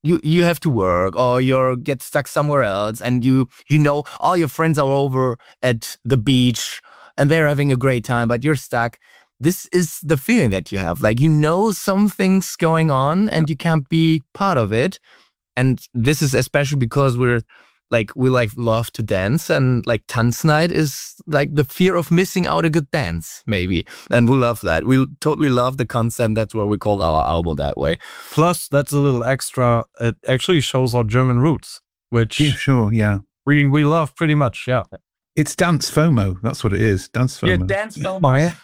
you have to work or you get stuck somewhere else, and you know all your friends are over at the beach and they're having a great time, but you're stuck. This is the feeling that you have. Like, you know, something's going on and you can't be part of it. And this is especially because we love to dance, and like Tanznight is like the fear of missing out a good dance, maybe. And we love that. We totally love the concept. That's why we called our album that way. Plus, that's a little extra. It actually shows our German roots, which we love pretty much. Yeah. It's dance FOMO. That's what it is. Dance FOMO. Yeah, dance FOMO.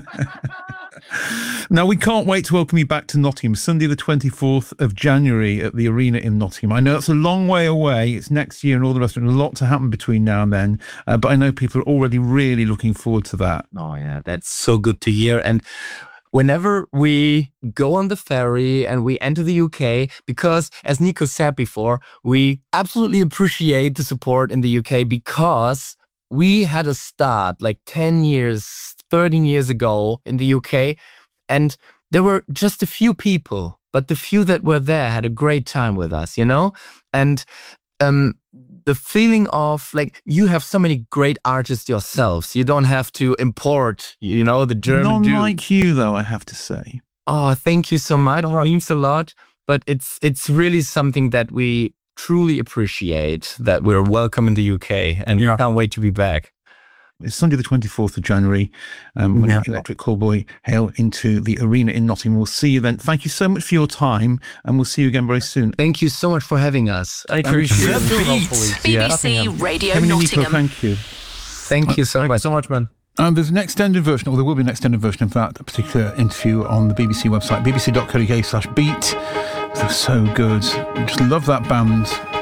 Now, we can't wait to welcome you back to Nottingham, Sunday the 24th of January at the Arena in Nottingham. I know it's a long way away. It's next year and all the rest of it. A lot to happen between now and then. But I know people are already really looking forward to that. Oh, yeah. That's so good to hear. And whenever we go on the ferry and we enter the UK, because as Nico said before, we absolutely appreciate the support in the UK, because we had a start like 10 years, 13 years ago in the UK, and there were just a few people, but the few that were there had a great time with us, you know? And the feeling of like, you have so many great artists yourselves. You don't have to import, you know, the German Not like you, though, I have to say. Oh, thank you so much. It means a lot. But it's really something that we truly appreciate, that we're welcome in the UK, and can't wait to be back. It's Sunday the 24th of January when Electric Callboy hail into the Arena in Nottingham. We'll see you then. Thank you so much for your time, and we'll see you again very soon. Thank you so much for having us. I appreciate it. BBC Radio Nottingham. Thank you. Thank you so much, man. And there's an extended version, or there will be an extended version of that particular interview on the BBC website, bbc.co.uk/beat. They're so good. I just love that band.